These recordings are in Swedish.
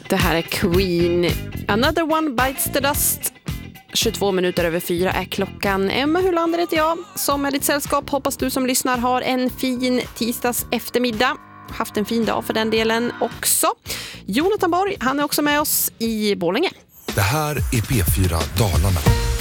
Det här är Queen. Another one bites the dust. 22 minuter över 4 är klockan. Emma Hulander heter jag. Som är ditt sällskap hoppas du som lyssnar har en fin tisdags eftermiddag. Haft en fin dag för den delen också. Jonathan Borg, han är också med oss i Borlänge. Det här är P4 Dalarna.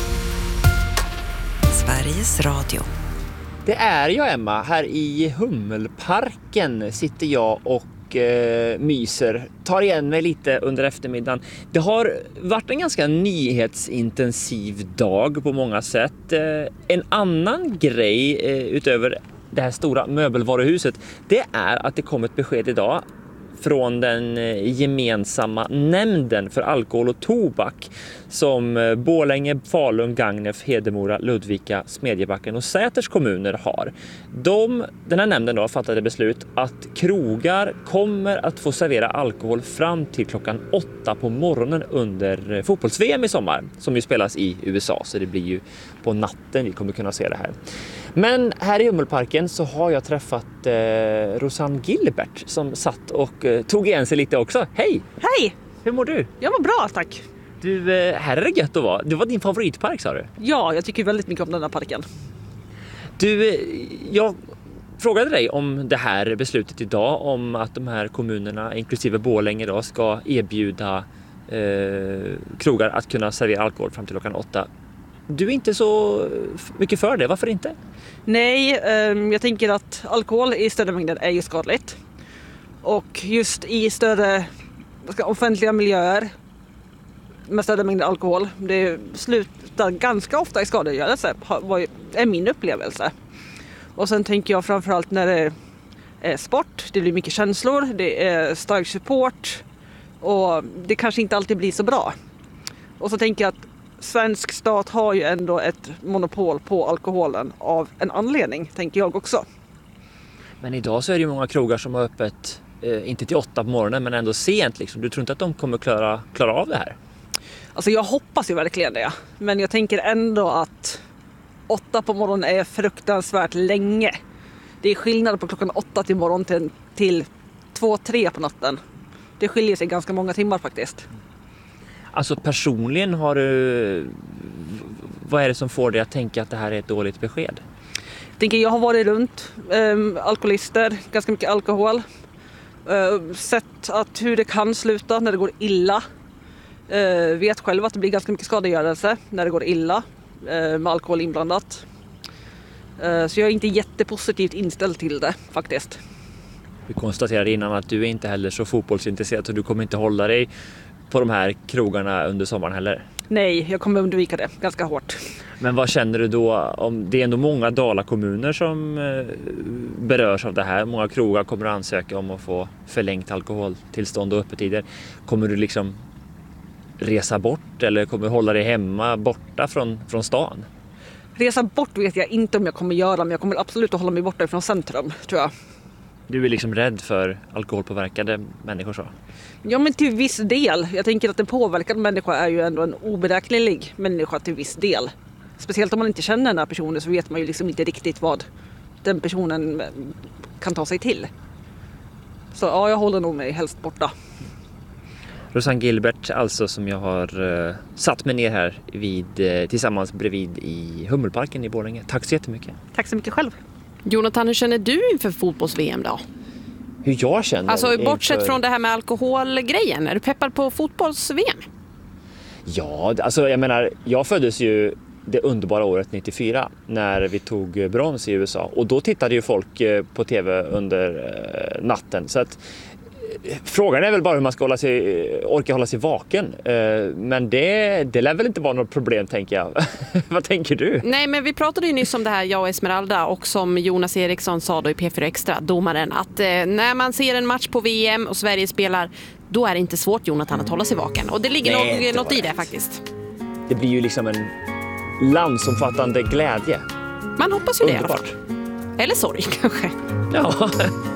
Sveriges Radio. Det är jag, Emma. Här i Hummelparken sitter jag och myser. Tar igen mig lite under eftermiddagen. Det har varit en ganska nyhetsintensiv dag på många sätt. En annan grej utöver det här stora möbelvaruhuset, det är att det kom ett besked idag från den gemensamma nämnden för alkohol och tobak som Borlänge, Falun, Gagnef, Hedemora, Ludvika, Smedjebacken och Säters kommuner har. Den här nämnden då fattade beslut att krogar kommer att få servera alkohol fram till klockan 8 på morgonen under fotbolls-VM i sommar, som ju spelas i USA, så det blir ju på natten vi kommer kunna se det här. Men här i Hummelparken så har jag träffat Rosanne Gilbert som satt och tog igen sig lite också. Hej! Hej! Hur mår du? Jag mår bra, tack. Du, här är det gött att vara. Det var din favoritpark, sa du? Ja, jag tycker väldigt mycket om den här parken. Du, jag frågade dig om det här beslutet idag, om att de här kommunerna, inklusive Borlänge då, ska erbjuda krogar att kunna servera alkohol fram till klockan 8. Du är inte så mycket för det, varför inte? Nej, jag tänker att alkohol i större mängder är ju skadligt. Och just i större offentliga miljöer med större mängder alkohol, det slutar ganska ofta i skadegörelse, är min upplevelse. Och sen tänker jag framförallt när det är sport, det blir mycket känslor, det är stark support och det kanske inte alltid blir så bra. Och så tänker jag att svensk stat har ju ändå ett monopol på alkoholen av en anledning, tänker jag också. Men idag så är det ju många krogar som har öppet, inte till 8 på morgonen men ändå sent liksom. Du tror inte att de kommer klara av det här? Alltså jag hoppas ju verkligen det. Men jag tänker ändå att 8 på morgonen är fruktansvärt länge. Det är skillnad på klockan 8 till morgon till 2-3 på natten. Det skiljer sig ganska många timmar faktiskt. Alltså personligen har du... Vad är det som får dig att tänka att det här är ett dåligt besked? Jag har varit runt alkoholister, ganska mycket alkohol. Sett att hur det kan sluta när det går illa. Vet själv att det blir ganska mycket skadegörelse när det går illa med alkohol inblandat. Så jag är inte jättepositivt inställd till det faktiskt. Vi konstaterade innan att du är inte heller så fotbollsintresserad så du kommer inte hålla dig på de här krogarna under sommaren heller? Nej, jag kommer undvika det ganska hårt. Men vad känner du då om det är ändå många Dalakommuner som berörs av det här? Många krogar kommer att ansöka om att få förlängt alkoholtillstånd och öppettider. Kommer du liksom resa bort eller kommer du hålla dig hemma borta från stan? Resa bort vet jag inte om jag kommer göra, men jag kommer absolut att hålla mig borta från centrum, tror jag. Du är liksom rädd för alkoholpåverkade människor så? Ja, men till viss del. Jag tänker att en påverkad människa är ju ändå en oberäknelig människa till viss del. Speciellt om man inte känner den här personen så vet man ju liksom inte riktigt vad den personen kan ta sig till. Så ja, jag håller nog mig helst borta. Rosanne Gilbert, alltså, som jag har satt mig ner här tillsammans bredvid i Hummelparken i Borlänge. Tack så jättemycket. Tack så mycket själv. Jonathan, hur känner du inför fotbolls-VM då? Hur jag känner? Alltså bortsett från det här med alkoholgrejen, är du peppad på fotbolls-VM? Ja, alltså jag menar, jag föddes ju det underbara året 94 när vi tog brons i USA. Och då tittade ju folk på tv under natten. Så att frågan är väl bara hur man ska orka hålla sig vaken. Men det lär väl inte vara något problem, tänker jag. Vad tänker du? Nej, men vi pratade ju nyss om det här, jag och Esmeralda, och som Jonas Eriksson sa då i P4 Extra, domaren, att när man ser en match på VM och Sverige spelar, då är det inte svårt, Jonathan, att hålla sig vaken. Och det ligger nog något i det faktiskt. Det blir ju liksom en landsomfattande glädje. Man hoppas ju det i alla fall. Underbart. Eller sorg kanske. Ja.